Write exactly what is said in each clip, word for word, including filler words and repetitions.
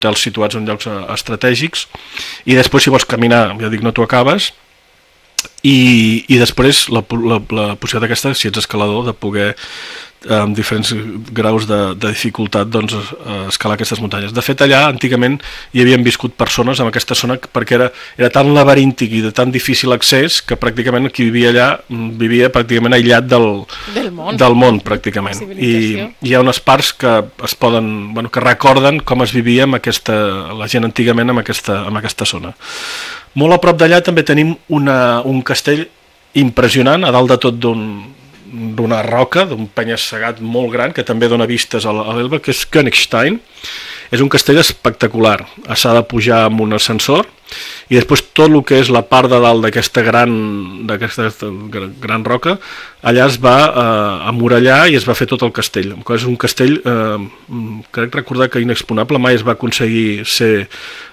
hotels situats en llocs estratègics, i després si vols caminar, ja dic, no t'ho acabes, i, i després la, la, la possibilitat aquesta, si ets escalador, de poder amb diferents graus de, de dificultat doncs, escalar aquestes muntanyes. De fet, allà antigament hi havien viscut persones en aquesta zona perquè era, era tan laberíntic i de tan difícil accés que pràcticament qui vivia allà vivia pràcticament aïllat del, del món, del món pràcticament. I hi ha unes parts que es poden, bueno, que recorden com es vivia amb aquesta, la gent antigament en aquesta, en aquesta zona. Molt a prop d'allà també tenim una, un castell impressionant, a dalt de tot d'un d'una roca, d'un penya-segat molt gran que també dona vistes a l'Elba, que és Königstein. És un castell espectacular, s'ha de pujar amb un ascensor i després tot el que és la part de dalt d'aquesta gran, d'aquesta gran roca, allà es va eh, amurallar i es va fer tot el castell. És un castell, eh, crec recordar que inexpugnable, mai es va aconseguir ser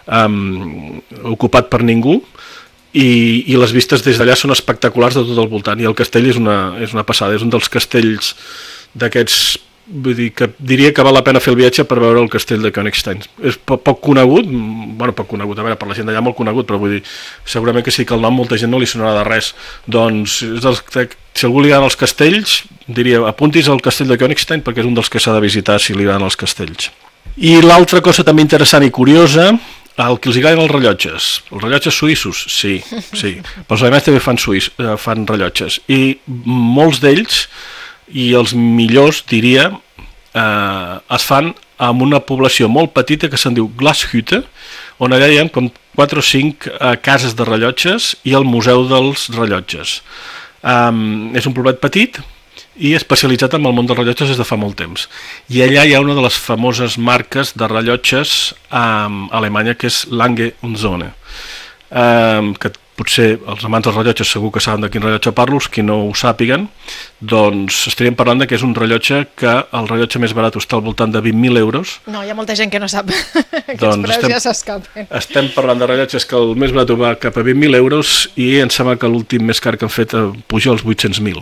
eh, ocupat per ningú. I, i les vistes des d'allà són espectaculars de tot el voltant, i el castell és una, és una passada, és un dels castells d'aquests, vull dir que diria que val la pena fer el viatge per veure el castell de Königstein. És poc, poc conegut, bueno, poc conegut, a veure, per la gent d'allà molt conegut, però vull dir, segurament que sí que el nom molta gent no li sonarà de res. Doncs, és dels, si algú li agraden els castells, diria, apuntis al castell de Königstein perquè és un dels que s'ha de visitar si li agraden els castells. I l'altra cosa també interessant i curiosa, el que els agraden els rellotges. Els rellotges suïssos, sí, sí. Però els alemanys també fan, suís, fan rellotges. I molts d'ells, i els millors, diria, eh, es fan amb una població molt petita que se'n diu Glashütte, on allà hi ha com quatre o cinc eh, cases de rellotges i el museu dels rellotges. Um, és un poblet petit i especialitzat en el món dels rellotges des de fa molt temps. I allà hi ha una de les famoses marques de rellotges um, a Alemanya, que és Lange und Söhne, um, que potser els amants dels rellotges segur que saben de quin rellotge parlo, qui no ho sàpiguen, doncs estaríem parlant de que és un rellotge que el rellotge més barat està al voltant de vint mil euros. No, hi ha molta gent que no sap. Aquests doncs preus estem, ja s'escapen. Estem parlant de rellotges que el més barat va cap a vint mil euros i em sembla que l'últim més car que han fet puja als vuit-cents mil.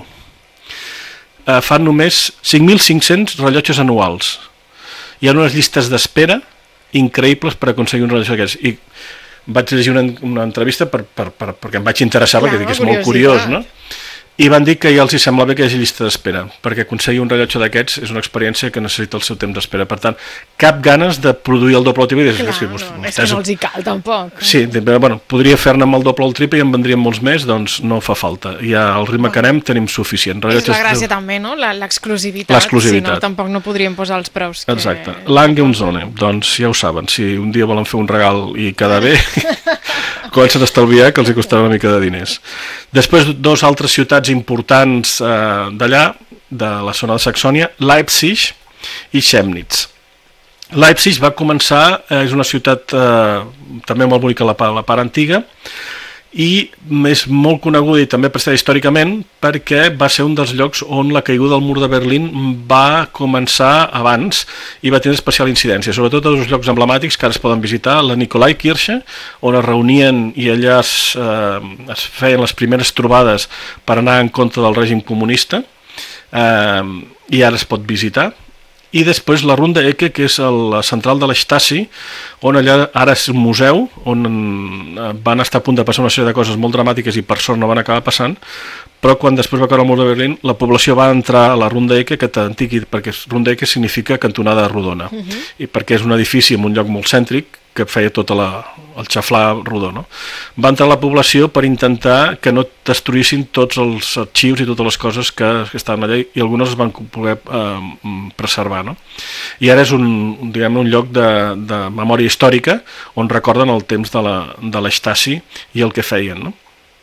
Uh, fan només cinc mil cinc-cents rellotges anuals. Hi ha unes llistes d'espera increïbles per aconseguir un rellotge d'aquests. I vaig llegir una, una entrevista per, per, per, perquè em vaig interessar, clar, perquè dic, és molt curiós, no? I van dir que ja els hi sembla bé que hi hagi llista d'espera, perquè aconseguir un rellotge d'aquests és una experiència que necessita el seu temps d'espera. Per tant, cap ganes de produir el doble o el triple. Clar, és que, no, és que no els hi cal, tampoc. Sí, bueno, podria fer-ne amb el doble o el triple i en vendrien molts més, doncs no fa falta. Ja al ritme que anem tenim suficient. És la gràcia també, no? L'exclusivitat. L'exclusivitat. Si no, tampoc no podríem posar els preus. Que... Exacte. Lange und Söhne, doncs ja ho saben. Si un dia volen fer un regal i quedar bé, comencen a estalviar, que els hi costarà una mica de diners. Després, dos altres ciutats importants eh, d'allà, de la zona de Saxònia, Leipzig i Chemnitz. Leipzig va començar, eh, és una ciutat eh, també molt bonica a la, la part antiga, i és molt coneguda i també prestada històricament perquè va ser un dels llocs on la caiguda del mur de Berlín va començar abans i va tenir especial incidència, sobretot als llocs emblemàtics que ara es poden visitar, la Nikolaikirche, on es reunien i allà es, eh, es feien les primeres trobades per anar en contra del règim comunista, eh, i ara es pot visitar. I després la Runde Ecke, que és la central de la Stasi, on allà ara és un museu, on van estar a punt de passar una sèrie de coses molt dramàtiques i per sort no van acabar passant, però quan després va caure el mur de Berlín, la població va entrar a la Runde Ecke, que t'antiqui, perquè Runde Ecke significa cantonada rodona, uh -huh. i perquè és un edifici en un lloc molt cèntric, que feia tot la, el xaflà rodó, no? Va entrar la població per intentar que no destruïssin tots els arxius i totes les coses que, que estaven allà, i algunes es van poder eh, preservar, no? I ara és un, diguem, un lloc de, de memòria històrica on recorden el temps de la, de la Stasi i el que feien, no?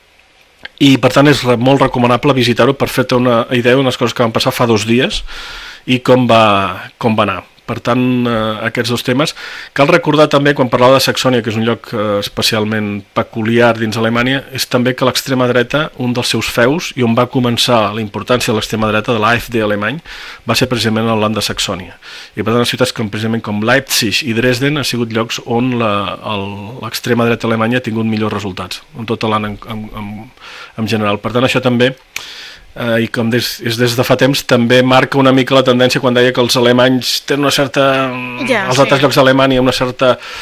I per tant és molt recomanable visitar-ho per fer-te una idea d'unes coses que van passar fa dos dies i com va, com va anar. Per tant, eh, aquests dos temes. Cal recordar també, quan parlava de Saxònia, que és un lloc eh, especialment peculiar dins Alemanya, és també que l'extrema dreta, un dels seus feus, i on va començar la importància de l'extrema dreta, de l'A F D alemany, va ser precisament el land de Saxònia. I per tant, les ciutats com, precisament com Leipzig i Dresden han sigut llocs on l'extrema dreta alemanya ha tingut millors resultats, en tot l'any en, en, en, en general. Per tant, això també eh, i com des, és des de fa temps també marca una mica la tendència quan deia que els alemanys tenen una certa... Ja, els sí. altres llocs d'Alemanya una certa